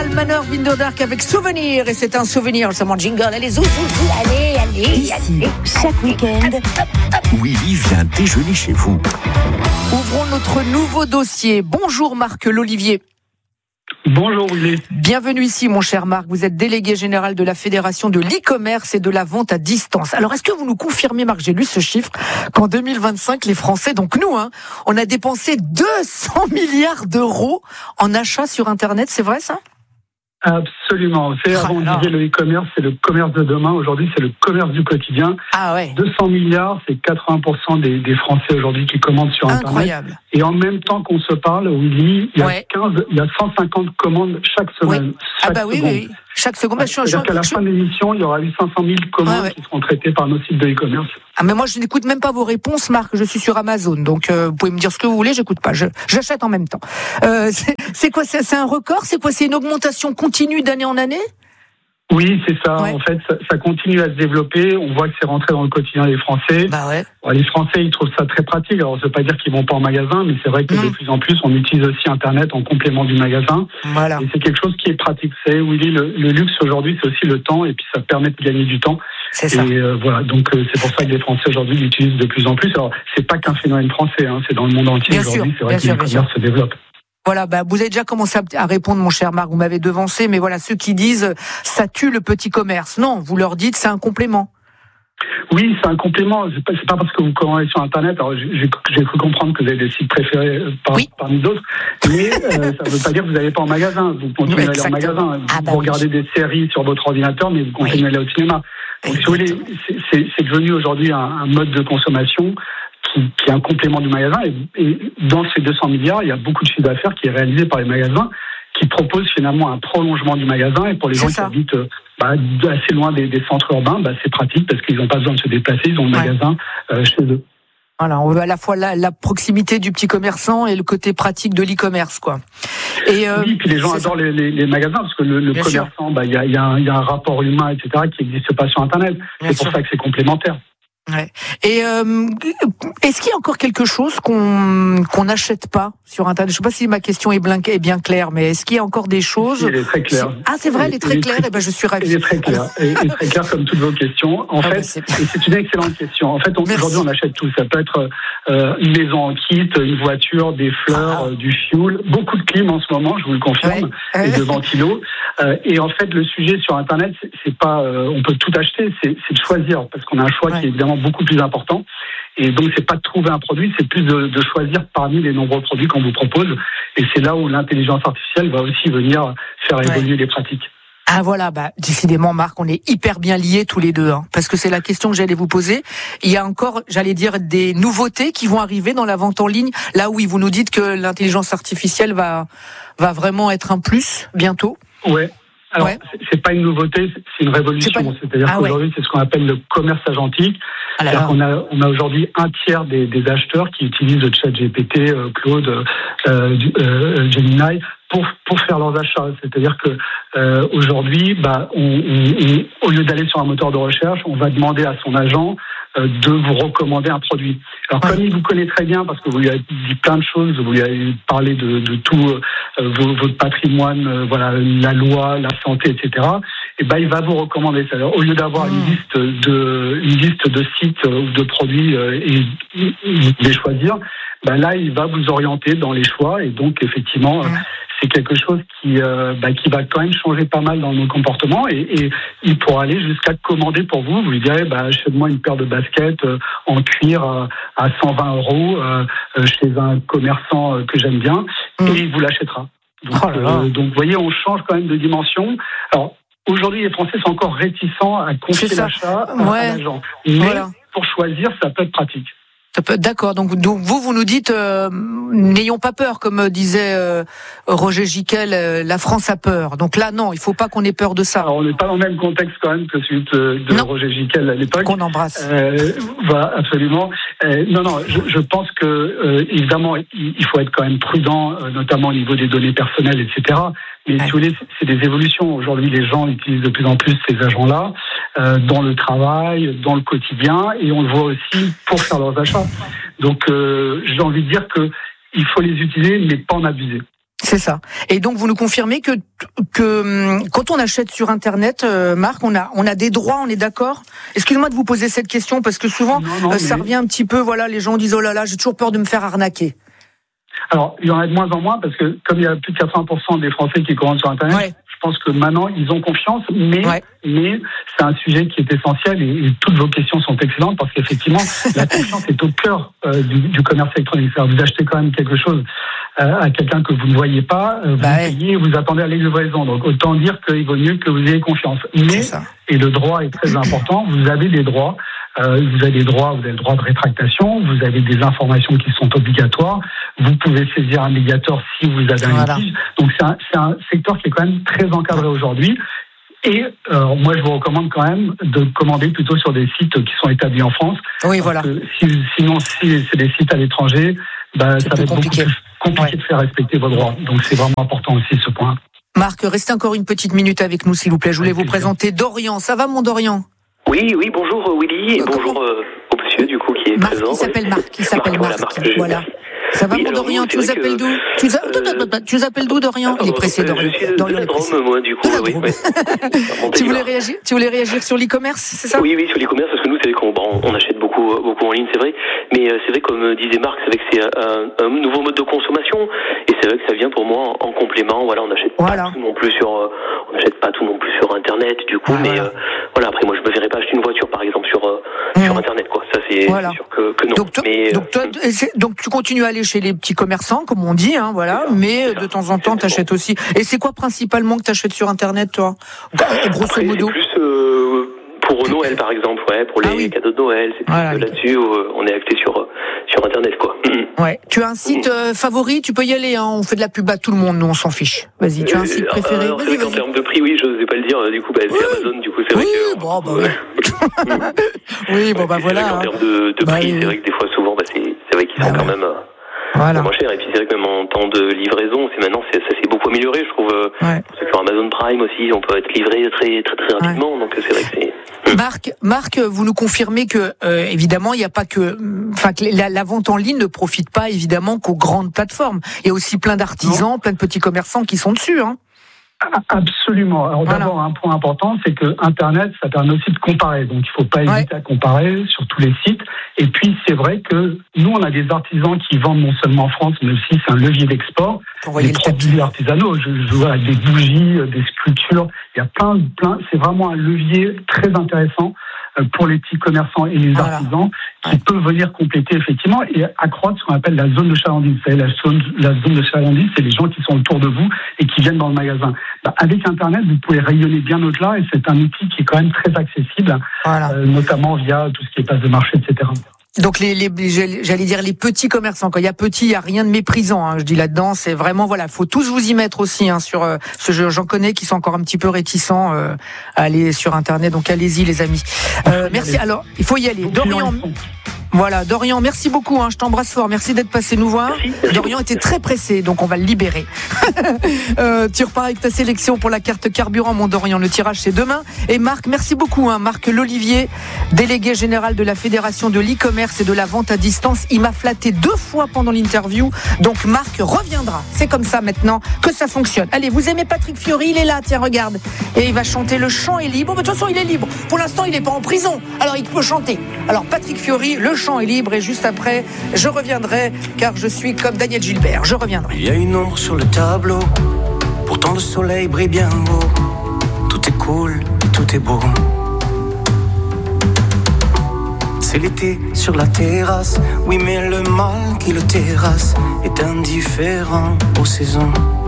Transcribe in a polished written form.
Almanor Winterdark avec Souvenir, et c'est un souvenir, c'est mon jingle. Allez, zou, allez. Ici, chaque week-end, Willy vient déjeuner chez vous. Ouvrons notre nouveau dossier. Bonjour Marc Lolivier. Bonjour Willy. Bienvenue ici mon cher Marc, vous êtes délégué général de la Fédération de l'e-commerce et de la vente à distance. Alors est-ce que vous nous confirmez, Marc, j'ai lu ce chiffre, qu'en 2025 les Français, donc nous, on a dépensé 200 milliards d'euros en achats sur Internet, c'est vrai ça ? Absolument. Avant, on disait le e-commerce, c'est le commerce de demain. Aujourd'hui, c'est le commerce du quotidien. Ah ouais. 200 milliards, c'est 80% des Français aujourd'hui qui commandent sur Internet. Incroyable. Et en même temps qu'on se parle, Willy, il y a 150 commandes chaque semaine. Oui. Chaque seconde. C'est-à-dire qu'à la fin de l'émission, il y aura eu 500 000 commandes qui seront traitées par nos sites de e-commerce. Ah, mais moi, je n'écoute même pas vos réponses, Marc. Je suis sur Amazon. Donc, vous pouvez me dire ce que vous voulez, j'écoute pas. J'achète en même temps. C'est quoi? C'est un record? C'est quoi? C'est une augmentation continue d'année en année? Oui, c'est ça. Ouais. En fait, ça continue à se développer. On voit que c'est rentré dans le quotidien des Français. Bah ouais. Les Français, ils trouvent ça très pratique. Alors, ça veut pas dire qu'ils vont pas en magasin, mais c'est vrai que de plus en plus, on utilise aussi Internet en complément du magasin. Voilà. Et c'est quelque chose qui est pratique. Vous savez, Willy, le luxe aujourd'hui, c'est aussi le temps, et puis ça permet de gagner du temps. C'est ça. Et voilà. Donc, c'est pour ça que les Français aujourd'hui l'utilisent de plus en plus. Alors, c'est pas qu'un phénomène français, c'est dans le monde entier aujourd'hui. C'est vrai que l'e-commerce se développe. Voilà, vous avez déjà commencé à répondre, mon cher Marc, vous m'avez devancé, mais voilà, ceux qui disent ça tue le petit commerce. Non, vous leur dites c'est un complément. Oui, c'est un complément. C'est pas parce que vous commandez sur Internet. Alors, j'ai cru comprendre que vous avez des sites préférés parmi d'autres, mais ça ne veut pas dire que vous n'allez pas en magasin. Vous continuez à aller en magasin. Vous regardez des séries sur votre ordinateur, mais vous continuez à aller au cinéma. Donc, si vous voulez, c'est devenu aujourd'hui un mode de consommation qui est un complément du magasin. Et dans ces 200 milliards, il y a beaucoup de chiffre d'affaires qui est réalisé par les magasins, qui proposent finalement un prolongement du magasin. Et pour les gens qui habitent assez loin des centres urbains, c'est pratique parce qu'ils n'ont pas besoin de se déplacer, ils ont le magasin chez eux. Voilà, on veut à la fois la proximité du petit commerçant et le côté pratique de l'e-commerce, quoi. Et oui, puis les gens adorent les magasins parce que le commerçant, il y a un rapport humain, etc., qui n'existe pas sur Internet. C'est pour ça que c'est complémentaire. Ouais. Et est-ce qu'il y a encore quelque chose qu'on n'achète pas sur Internet? Je ne sais pas si ma question est bien claire, mais est-ce qu'il y a encore des choses? Elle est très claire. Ah, c'est vrai, elle est très claire. Et je suis ravie. Elle est très claire. Elle est très claire comme toutes vos questions. En fait, c'est une excellente question. En fait, aujourd'hui, on achète tout. Ça peut être une maison en kit, une voiture, des fleurs, du fioul, beaucoup de clim en ce moment, je vous le confirme, et de ventilo. Et en fait, le sujet sur Internet, c'est pas, on peut tout acheter, c'est de choisir, parce qu'on a un choix qui est évidemment beaucoup plus important. Et donc, c'est pas de trouver un produit, c'est plus de choisir parmi les nombreux produits qu'on vous propose. Et c'est là où l'intelligence artificielle va aussi venir faire évoluer les pratiques. Ah voilà, décidément Marc, on est hyper bien liés tous les deux, parce que c'est la question que j'allais vous poser. Il y a encore, j'allais dire, des nouveautés qui vont arriver dans la vente en ligne, là où vous nous dites que l'intelligence artificielle va vraiment être un plus bientôt. Ouais. Alors, c'est pas une nouveauté, c'est une révolution. C'est-à-dire qu'aujourd'hui, c'est ce qu'on appelle le commerce agentique. C'est-à-dire qu'on a aujourd'hui un tiers des acheteurs qui utilisent le ChatGPT, Claude, Gemini pour faire leurs achats. C'est-à-dire que aujourd'hui, au lieu d'aller sur un moteur de recherche, on va demander à son agent de vous recommander un produit. Alors comme il vous connaît très bien, parce que vous lui avez dit plein de choses, vous lui avez parlé de tout votre patrimoine, la loi, la santé, etc. Et il va vous recommander. C'est-à-dire, au lieu d'avoir une liste de sites ou de produits et les choisir, là il va vous orienter dans les choix. Et donc effectivement, c'est quelque chose qui va quand même changer pas mal dans nos comportements, et il pourra aller jusqu'à commander pour vous. Vous lui direz, achète-moi une paire de baskets en cuir à 120 € chez un commerçant que j'aime bien, et il vous l'achètera. Donc, vous voyez, on change quand même de dimension. Alors, aujourd'hui, les Français sont encore réticents à confier l'achat à l'agent. Mais pour choisir, ça peut être pratique. D'accord, donc vous nous dites n'ayons pas peur, comme disait Roger Giquel, la France a peur. Donc là non, il faut pas qu'on ait peur de ça. Alors, on n'est pas dans le même contexte quand même que celui de Roger Giquel à l'époque. Qu'on embrasse. Absolument. Je pense que évidemment il faut être quand même prudent, notamment au niveau des données personnelles, etc. Mais si vous voulez, c'est des évolutions. Aujourd'hui, les gens utilisent de plus en plus ces agents-là dans le travail, dans le quotidien, et on le voit aussi pour faire leurs achats. Donc, j'ai envie de dire que il faut les utiliser, mais pas en abuser. C'est ça. Et donc vous nous confirmez que quand on achète sur Internet, Marc, on a des droits, on est d'accord ? Excusez-moi de vous poser cette question parce que souvent ça revient un petit peu. Voilà, les gens disent oh là là, j'ai toujours peur de me faire arnaquer. Alors il y en a de moins en moins parce que comme il y a plus de 80% des Français qui commandent sur Internet. Je pense que maintenant, ils ont confiance, mais c'est un sujet qui est essentiel et toutes vos questions sont excellentes parce qu'effectivement, la confiance est au cœur du commerce électronique. C'est-à-dire, vous achetez quand même quelque chose à quelqu'un que vous ne voyez pas, vous payez, vous attendez à la livraison. Donc, autant dire qu'il vaut mieux que vous ayez confiance. Mais, et le droit est très important, vous avez des droits. Vous avez le droit de rétractation, vous avez des informations qui sont obligatoires, vous pouvez saisir un médiateur si vous avez un litige. Donc c'est un secteur qui est quand même très encadré aujourd'hui. Et moi je vous recommande quand même de commander plutôt sur des sites qui sont établis en France. Oui, voilà. Sinon si c'est des sites à l'étranger, ça va être compliqué de faire respecter vos droits. Donc c'est vraiment important aussi ce point. Marc, restez encore une petite minute avec nous s'il vous plaît. Je voulais vous présenter Dorian. Ça va mon Dorian ? Oui, bonjour Willy, et bonjour au monsieur du coup qui est Marc, présent. Il s'appelle Marc. Voilà. Ça va mon Dorian, tu nous appelles d'où ? Tu nous appelles d'où Dorian ? Il est pressé Dorian. Je suis de la Drôme moi du coup. Tu voulais réagir sur l'e-commerce, c'est ça ? Oui, sur l'e-commerce parce que nous c'est vrai qu'on achète beaucoup en ligne, c'est vrai. Mais c'est vrai comme disait Marc, c'est vrai que c'est un nouveau mode de consommation et c'est vrai que ça vient pour moi en complément. Voilà, on n'achète pas tout non plus sur Internet du coup, mais voilà après moi je me verrais pas acheter une voiture par exemple sur Internet quoi. Ça c'est sûr que non. Donc tu continues à aller chez les petits commerçants comme on dit mais de temps en temps t'achètes aussi. Et c'est quoi principalement que t'achètes sur Internet toi ? Grosso modo. C'est plus pour Noël par exemple, pour les cadeaux de Noël, c'est plus là-dessus où on est acté sur Internet quoi. Ouais. Tu as un site favori, tu peux y aller, on fait de la pub à tout le monde, nous on s'en fiche. Vas-y, tu as un site préféré ? En termes de prix, je n'osais pas le dire, du coup, c'est Amazon, du coup, c'est vrai que... voilà. En termes de prix, c'est vrai que des fois, souvent, c'est vrai qu'ils sont quand même... moins cher, et puis c'est vrai que même en temps de livraison, ça s'est beaucoup amélioré, je trouve. Sur Amazon Prime aussi, on peut être livré très très très rapidement, donc c'est vrai que c'est. Marc, vous nous confirmez que évidemment il n'y a pas que, la vente en ligne ne profite pas évidemment qu'aux grandes plateformes. Il y a aussi plein d'artisans, plein de petits commerçants qui sont dessus, Absolument. Alors d'abord, un point important, c'est que Internet, ça permet aussi de comparer. Donc, il ne faut pas hésiter à comparer sur tous les sites. Et puis, c'est vrai que nous, on a des artisans qui vendent non seulement en France, mais aussi c'est un levier d'export. Des produits artisanaux, je vois des bougies, des sculptures. Il y a plein. C'est vraiment un levier très intéressant pour les petits commerçants et les artisans qui peuvent venir compléter effectivement et accroître ce qu'on appelle la zone de chalandise. Vous savez, la zone de chalandise, c'est les gens qui sont autour de vous et qui viennent dans le magasin. Avec Internet, vous pouvez rayonner bien au-delà et c'est un outil qui est quand même très accessible, notamment via tout ce qui est place de marché, etc. Donc j'allais dire les petits commerçants. Quand il y a petit, il y a rien de méprisant. Je dis là-dedans, c'est vraiment faut tous vous y mettre aussi sur ce jeu. J'en connais qui sont encore un petit peu réticents à aller sur Internet. Donc allez-y les amis. Merci. Alors il faut y aller. Dorian, merci beaucoup. Je t'embrasse fort. Merci d'être passé nous voir. Merci. Dorian était très pressé, donc on va le libérer. Tu repars avec ta sélection pour la carte carburant, mon Dorian. Le tirage, c'est demain. Et Marc, merci beaucoup. Marc Lolivier, délégué général de la Fédération de l'e-commerce et de la vente à distance. Il m'a flatté 2 fois pendant l'interview. Donc Marc reviendra. C'est comme ça maintenant que ça fonctionne. Allez, vous aimez Patrick Fiori ? Il est là, tiens, regarde. Et il va chanter Le chant est libre. Mais de toute façon, il est libre. Pour l'instant, il n'est pas en prison. Alors, il peut chanter. Alors, Patrick Fiori, Le chant est libre. Et juste après, je reviendrai, car je suis comme Daniel Gilbert. Je reviendrai. Il y a une ombre sur le tableau. Pourtant, le soleil brille bien haut. Tout est cool, tout est beau. C'est l'été sur la terrasse. Oui, mais le mal qui le terrasse est indifférent aux saisons.